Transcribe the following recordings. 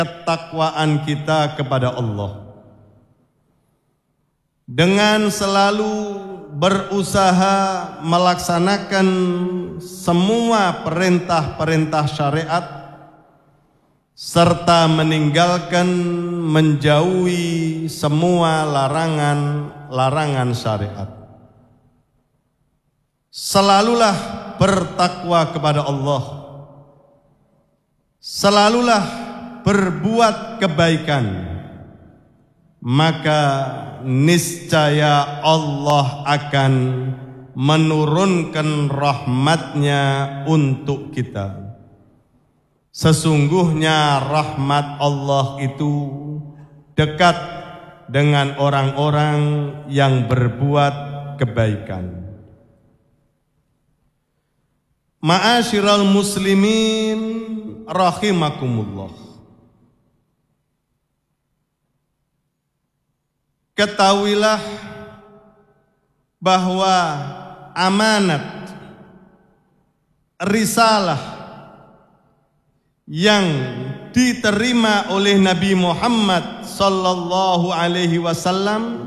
ketakwaan kita kepada Allah dengan selalu berusaha melaksanakan semua perintah-perintah syariat serta meninggalkan menjauhi semua larangan-larangan syariat. Selalulah bertakwa kepada Allah. Selalulah berbuat kebaikan. Maka niscaya Allah akan menurunkan rahmat-Nya untuk kita. Sesungguhnya rahmat Allah itu dekat dengan orang-orang yang berbuat kebaikan. Ma'asyiral muslimin rahimakumullah. Ketahuilah bahwa amanat risalah yang diterima oleh Nabi Muhammad sallallahu alaihi wasallam,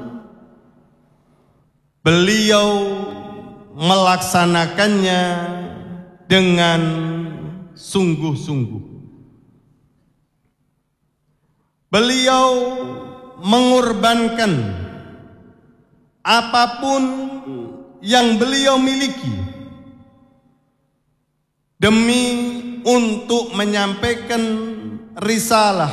beliau melaksanakannya dengan sungguh-sungguh. Beliau mengorbankan apapun yang beliau miliki demi untuk menyampaikan risalah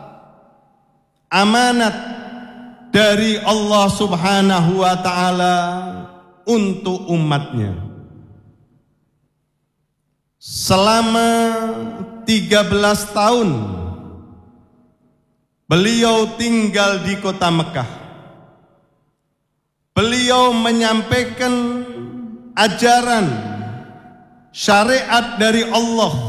amanat dari Allah Subhanahu wa ta'ala untuk umatnya. Selama 13 tahun beliau tinggal di kota Mekah. Beliau menyampaikan ajaran syariat dari Allah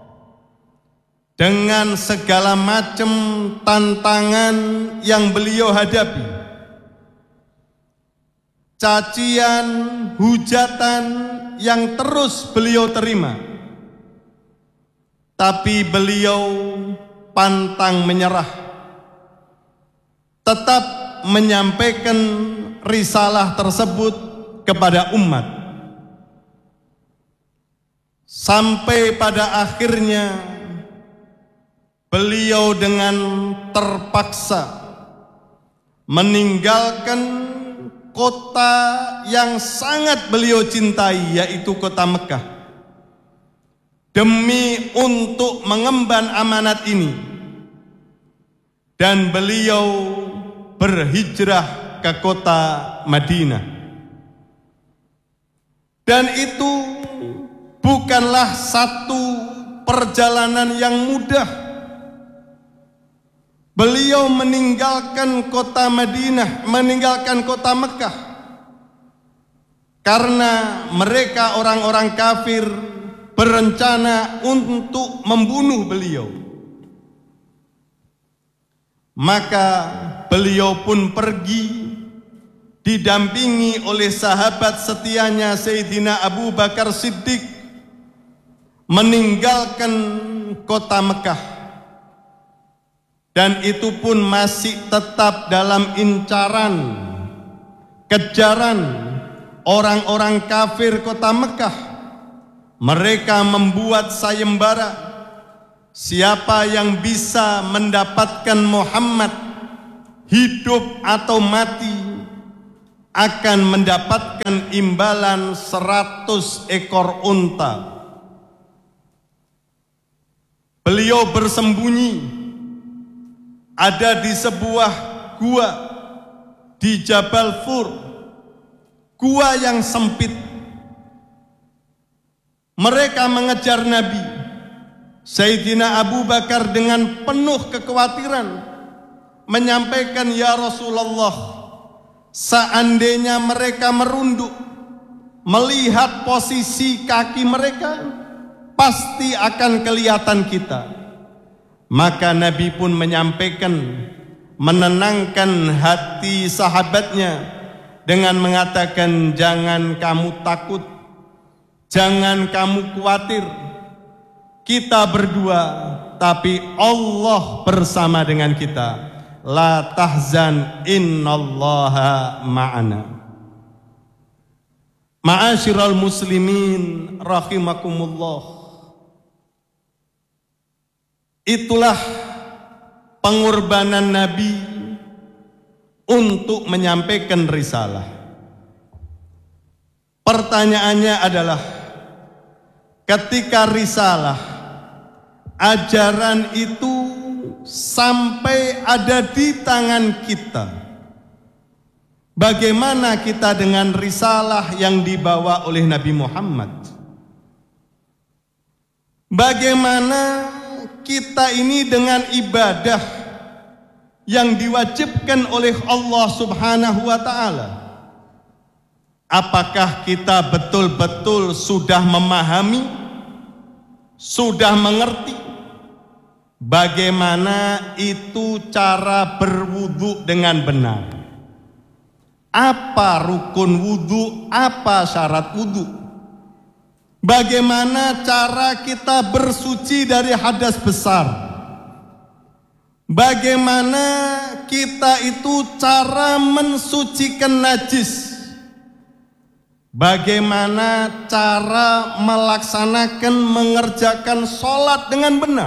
dengan segala macam tantangan yang beliau hadapi. Cacian, hujatan yang terus beliau terima. Tapi beliau pantang menyerah, tetap menyampaikan risalah tersebut kepada umat. Sampai pada akhirnya beliau dengan terpaksa meninggalkan kota yang sangat beliau cintai, yaitu kota Mekah, demi untuk mengemban amanat ini. Dan beliau berhijrah ke kota Madinah. Dan itu bukanlah satu perjalanan yang mudah. Beliau meninggalkan kota Madinah, meninggalkan kota Mekah, karena mereka orang-orang kafir berencana untuk membunuh beliau. Maka beliau pun pergi didampingi oleh sahabat setianya Sayyidina Abu Bakar Siddiq, meninggalkan kota Mekah. Dan itu pun masih tetap dalam incaran, kejaran orang-orang kafir kota Mekah. Mereka membuat sayembara, siapa yang bisa mendapatkan Muhammad hidup atau mati akan mendapatkan imbalan 100 ekor unta. Beliau bersembunyi ada di sebuah gua di Jabal Fur, gua yang sempit. Mereka mengejar Nabi. Sayyidina Abu Bakar dengan penuh kekhawatiran menyampaikan, "Ya Rasulullah, seandainya mereka merunduk melihat posisi kaki mereka, pasti akan kelihatan kita." Maka Nabi pun menyampaikan, menenangkan hati sahabatnya dengan mengatakan, "Jangan kamu takut, jangan kamu khawatir. Kita berdua tapi Allah bersama dengan kita. La tahzan innallaha ma'ana. Ma'asyiral muslimin rahimakumullah. Itulah pengorbanan Nabi untuk menyampaikan risalah. Pertanyaannya adalah, ketika risalah, ajaran itu sampai ada di tangan kita, bagaimana kita dengan risalah yang dibawa oleh Nabi Muhammad? Bagaimana kita ini dengan ibadah yang diwajibkan oleh Allah Subhanahu wa ta'ala? Apakah kita betul-betul sudah memahami, sudah mengerti bagaimana itu cara berwudu dengan benar? Apa rukun wudu, apa syarat wudu? Bagaimana cara kita bersuci dari hadas besar? Bagaimana kita itu cara mensucikan najis? Bagaimana cara melaksanakan, mengerjakan sholat dengan benar?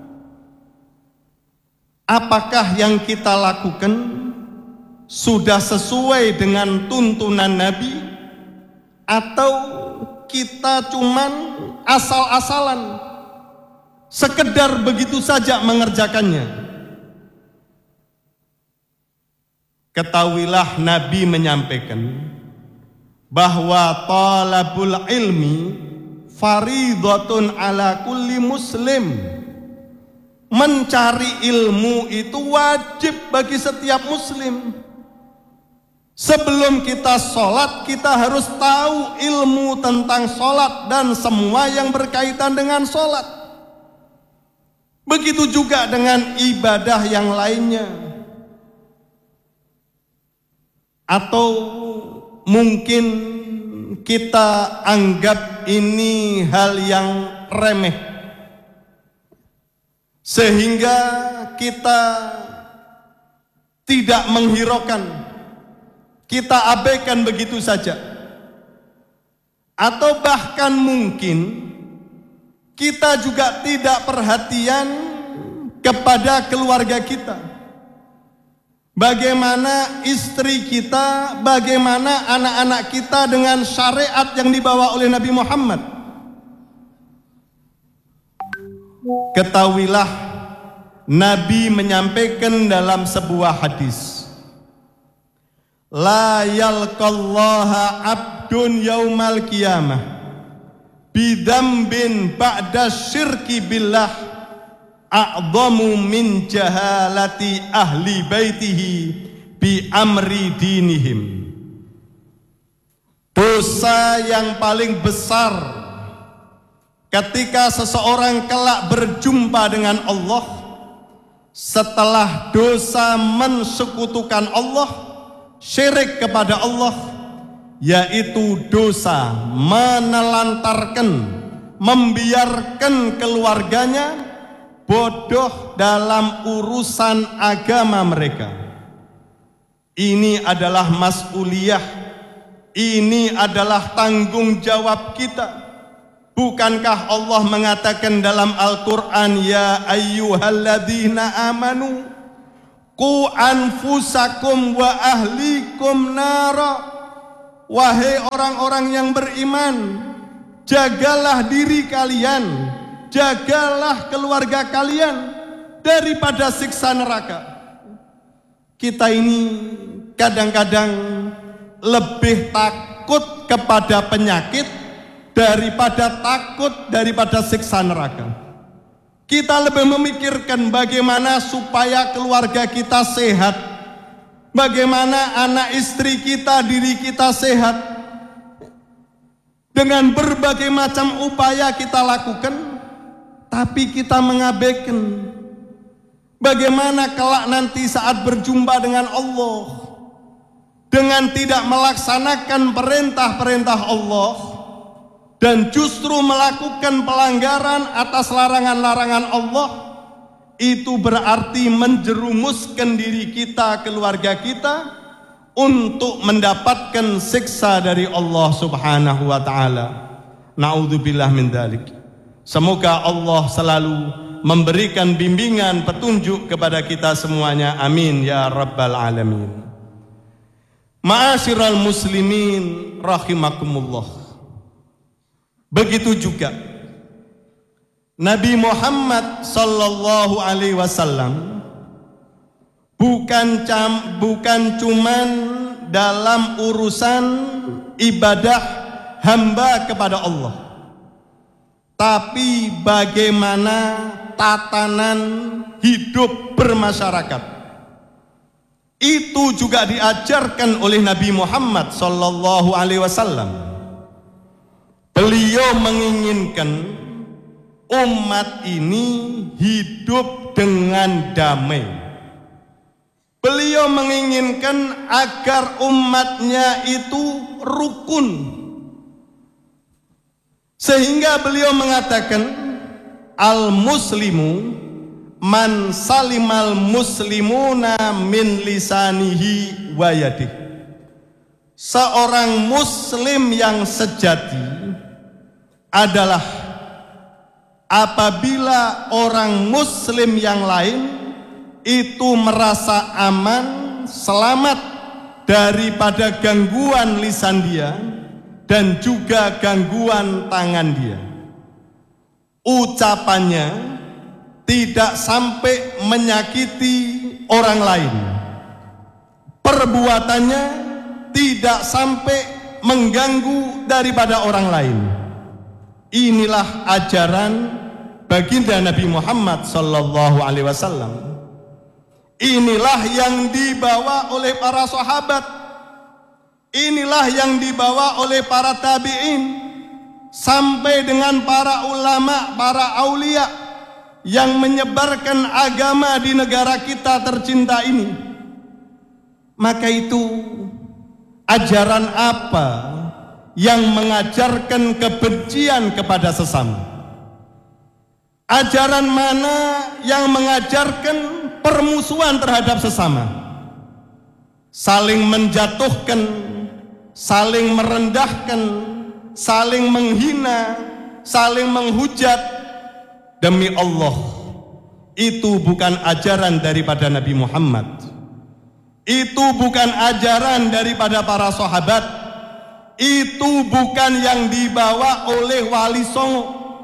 Apakah yang kita lakukan sudah sesuai dengan tuntunan Nabi, atau kita cuman asal-asalan, sekedar begitu saja mengerjakannya? Ketahuilah, Nabi menyampaikan bahwa talabul ilmi faridatun ala kulli muslim. Mencari ilmu itu wajib bagi setiap muslim. Sebelum kita sholat, kita harus tahu ilmu tentang sholat dan semua yang berkaitan dengan sholat. Begitu juga dengan ibadah yang lainnya. Atau mungkin kita anggap ini hal yang remeh, sehingga kita tidak menghiraukan, kita abaikan begitu saja. Atau bahkan mungkin kita juga tidak perhatian kepada keluarga kita. Bagaimana istri kita, bagaimana anak-anak kita dengan syariat yang dibawa oleh Nabi Muhammad. Ketahuilah, Nabi menyampaikan dalam sebuah hadis, la yalqallaha abdun yaumal qiyamah bidambin ba'da syirki billah a'dhamu min jahalati ahli baitihi bi amri dinihim. Dosa yang paling besar ketika seseorang kelak berjumpa dengan Allah setelah dosa mensekutukan Allah, syirik kepada Allah, yaitu dosa menelantarkan, membiarkan keluarganya bodoh dalam urusan agama mereka. Ini adalah mas'uliyah, ini adalah tanggung jawab kita. Bukankah Allah mengatakan dalam Al-Quran, ya ayyuhalladzina amanu qu anfusakum wa ahlikum nara. Wahai orang-orang yang beriman, jagalah diri kalian, jagalah keluarga kalian daripada siksa neraka. Kita ini kadang-kadang lebih takut kepada penyakit daripada siksa neraka. Kita lebih memikirkan bagaimana supaya keluarga kita sehat, bagaimana anak istri kita, diri kita sehat. Dengan berbagai macam upaya kita lakukan, tapi kita mengabaikan bagaimana kelak nanti saat berjumpa dengan Allah, dengan tidak melaksanakan perintah-perintah Allah dan justru melakukan pelanggaran atas larangan-larangan Allah, itu berarti menjerumuskan diri kita, keluarga kita untuk mendapatkan siksa dari Allah Subhanahu wa taala. Na'udzubillah min dzalik. Semoga Allah selalu memberikan bimbingan petunjuk kepada kita semuanya. Amin ya rabbal alamin. Ma'asyiral muslimin rahimakumullah. Begitu juga Nabi Muhammad sallallahu alaihi wasallam bukan cuman dalam urusan ibadah hamba kepada Allah, tapi bagaimana tatanan hidup bermasyarakat. Itu juga diajarkan oleh Nabi Muhammad sallallahu alaihi wasallam. Beliau menginginkan umat ini hidup dengan damai. Beliau menginginkan agar umatnya itu rukun. Sehingga beliau mengatakan, al-muslimu man salimal muslimuna min lisanihi wa yadihi. Seorang muslim yang sejati adalah apabila orang muslim yang lain itu merasa aman, selamat daripada gangguan lisan dia dan juga gangguan tangan dia. Ucapannya tidak sampai menyakiti orang lain. Perbuatannya tidak sampai mengganggu daripada orang lain. Inilah ajaran baginda Nabi Muhammad sallallahu alaihi wasallam. Inilah yang dibawa oleh para sahabat. Inilah yang dibawa oleh para tabi'in sampai dengan para ulama, para aulia yang menyebarkan agama di negara kita tercinta ini. Maka itu ajaran apa yang mengajarkan kebencian kepada sesama? Ajaran mana yang mengajarkan permusuhan terhadap sesama? Saling menjatuhkan, saling merendahkan, saling menghina, saling menghujat. Demi Allah, itu bukan ajaran daripada Nabi Muhammad. Itu bukan ajaran daripada para sahabat. Itu bukan yang dibawa oleh Wali Songo.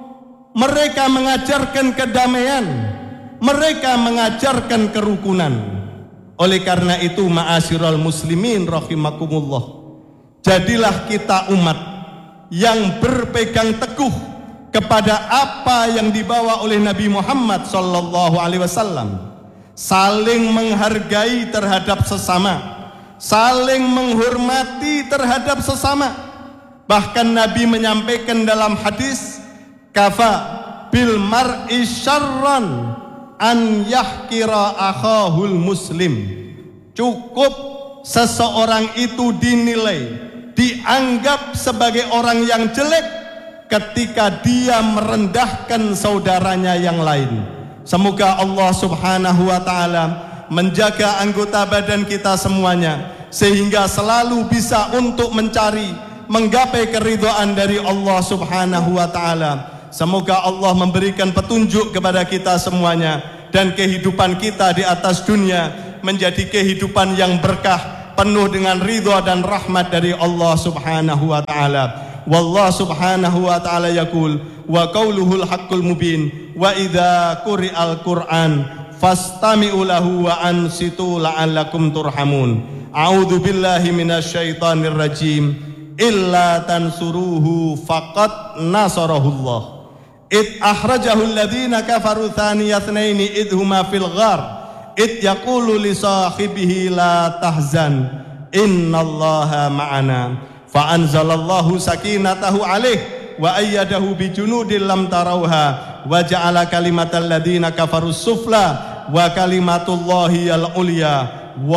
Mereka mengajarkan kedamaian, mereka mengajarkan kerukunan. Oleh karena itu, ma'asyiral muslimin rahimakumullah, jadilah kita umat yang berpegang teguh kepada apa yang dibawa oleh Nabi Muhammad sallallahu alaihi wasallam. Saling menghargai terhadap sesama, saling menghormati terhadap sesama. Bahkan Nabi menyampaikan dalam hadis, kafa bil mar'i syarran an yahkira akhahul muslim. Cukup seseorang itu dinilai, dianggap sebagai orang yang jelek ketika dia merendahkan saudaranya yang lain. Semoga Allah Subhanahu wa taala menjaga anggota badan kita semuanya sehingga selalu bisa untuk mencari, menggapai keridhaan dari Allah Subhanahu wa taala. Semoga Allah memberikan petunjuk kepada kita semuanya dan kehidupan kita di atas dunia menjadi kehidupan yang berkah, penuh dengan ridha dan rahmat dari Allah Subhanahu wa taala. Wallahu subhanahu wa ta'ala yaqul wa qauluhul haqqul mubin wa idza quri'al qur'an fastami'u lahu wa ansitu la'allakum turhamun. A'udzu billahi minasyaitonir rajim. Illa tansuruhu faqad nasarahullah. Id akhrajahu alladhina kafaru thaniyatnaini id huma fil ghar id yaqulu li sahibihi la tahzan innallaha ma'ana. Fa'anzalallahu sakinatahu alaih wa ayyadahu bijunudin lam tarauha wa ja'ala kalimatal ladina kafarus sufla wa kalimatullahi al-ulya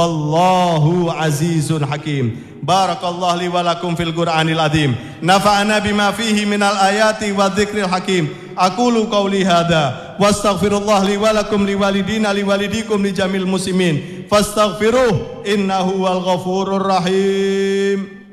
wallahu azizun hakim. Barakallahu li wa lakum fil Qur'anil azim. Nafa'ana bima fihi minal ayati wa dzikril hakim. Aqulu qawli hadza Wastaghfirullah li wa lakum li walidina li walidikum li jamil muslimin. Fastaghfiruh innahu wal ghafurur rahim.